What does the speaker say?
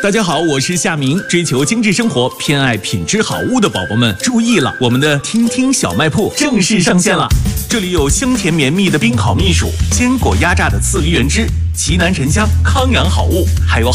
大家好，我是夏明。追求精致生活、偏爱品质好物的宝宝们注意了，我们的听听小卖铺正式上线了。这里有香甜绵密的冰烤蜜薯、坚果压榨的刺梨原汁、奇楠沉香、康养好物，还有